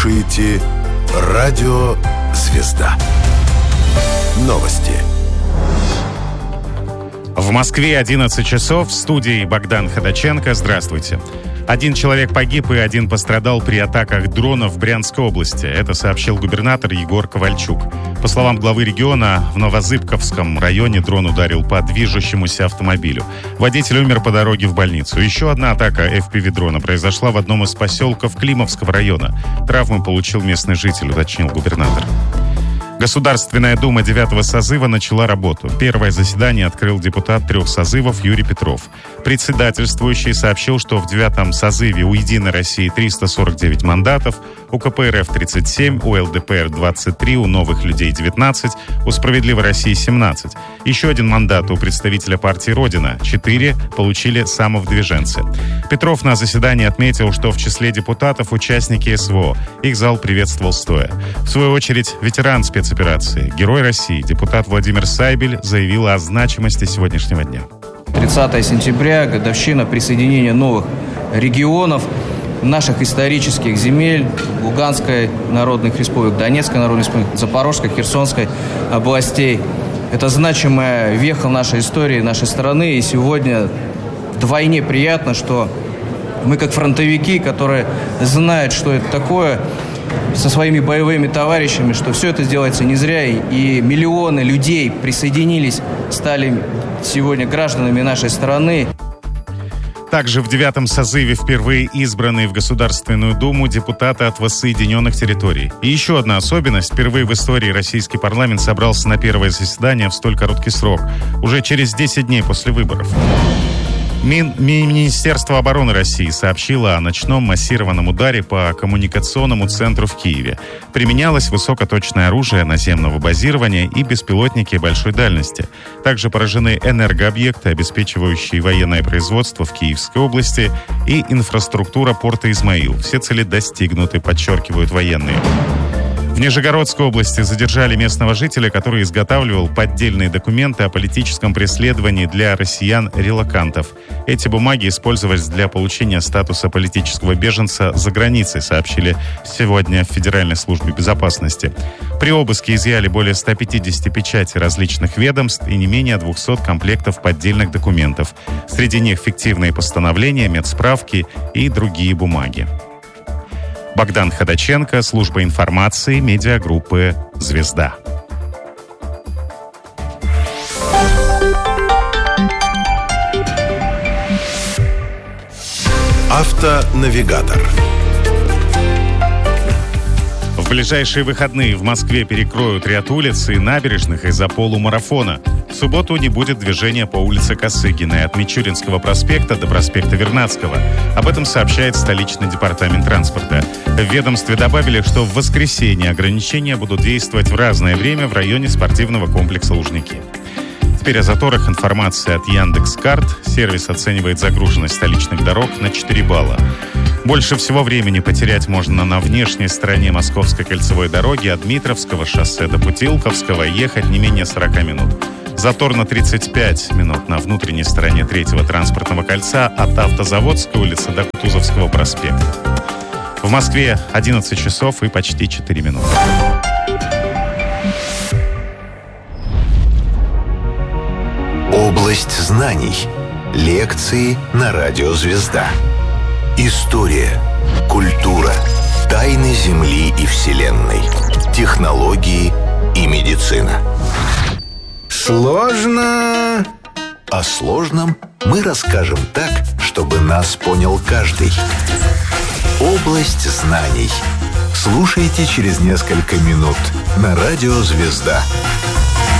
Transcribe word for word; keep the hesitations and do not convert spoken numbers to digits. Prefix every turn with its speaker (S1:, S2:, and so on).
S1: слушаете Радио «Звезда». Новости.
S2: В Москве одиннадцать часов. В студии Богдан Ходаченко. Здравствуйте. Один человек погиб и один пострадал при атаках дронов в Брянской области. Это сообщил губернатор Егор Ковальчук. По словам главы региона, в Новозыбковском районе дрон ударил по движущемуся автомобилю. Водитель умер по дороге в больницу. Еще одна атака эф пи ви-дрона произошла в одном из поселков Климовского района. Травмы получил местный житель, уточнил губернатор. Государственная дума девятого созыва начала работу. Первое заседание открыл депутат трех созывов Юрий Петров. Председательствующий сообщил, что в девятом созыве у «Единой России» триста сорок девять мандатов, у ка пэ эр эф тридцать семь, у эл дэ пэ эр двадцать три, у «Новых людей» девятнадцать, у «Справедливой России» семнадцать. Еще один мандат у представителя партии «Родина» четыре получили самовдвиженцы. Петров на заседании отметил, что в числе депутатов участники эс вэ о. Их зал приветствовал стоя. В свою очередь, ветеран спецоперации, Герой России, депутат Владимир Сайбель, заявил о значимости сегодняшнего дня.
S3: тридцатое сентября, годовщина присоединения новых регионов, наших исторических земель, Луганской народных республик, Донецкой народной республики, Запорожской, Херсонской областей. Это значимая веха нашей истории, нашей страны. И сегодня вдвойне приятно, что мы, как фронтовики, которые знают, что это такое, со своими боевыми товарищами, что все это делается не зря, и миллионы людей присоединились, стали сегодня гражданами нашей страны.
S2: Также в девятом созыве впервые избранные в Государственную Думу депутаты от воссоединенных территорий. И еще одна особенность. Впервые в истории российский парламент собрался на первое заседание в столь короткий срок. Уже через десять дней после выборов. Мин, Министерство обороны России сообщило о ночном массированном ударе по коммуникационному центру в Киеве. Применялось высокоточное оружие наземного базирования и беспилотники большой дальности. Также поражены энергообъекты, обеспечивающие военное производство в Киевской области, и инфраструктура порта Измаил. Все цели достигнуты, подчеркивают военные. В Нижегородской области задержали местного жителя, который изготавливал поддельные документы о политическом преследовании для россиян-релокантов. Эти бумаги использовались для получения статуса политического беженца за границей, сообщили сегодня в Федеральной службе безопасности. При обыске изъяли более ста пятидесяти печатей различных ведомств и не менее двухсот комплектов поддельных документов. Среди них фиктивные постановления, медсправки и другие бумаги. Богдан Ходаченко, служба информации, медиагруппы «Звезда».
S1: Автонавигатор.
S2: В ближайшие выходные в Москве перекроют ряд улиц и набережных из-за полумарафона. В субботу не будет движения по улице Косыгиной от Мичуринского проспекта до проспекта Вернадского. Об этом сообщает столичный департамент транспорта. В ведомстве добавили, что в воскресенье ограничения будут действовать в разное время в районе спортивного комплекса «Лужники». Теперь о заторах информация от Яндекс.Карт. Сервис оценивает загруженность столичных дорог на четыре балла. Больше всего времени потерять можно на внешней стороне Московской кольцевой дороги от Дмитровского шоссе до Путилковского, ехать не менее сорока минут. Затор на тридцать пять минут на внутренней стороне третьего транспортного кольца от Автозаводской улицы до Кутузовского проспекта. В Москве одиннадцать часов и почти четыре минуты.
S1: Область знаний. Лекции на Радио «Звезда». История, культура, тайны Земли и Вселенной, технологии и медицина. Сложно. О сложном мы расскажем так, чтобы нас понял каждый. Область знаний. Слушайте через несколько минут на Радио «Звезда».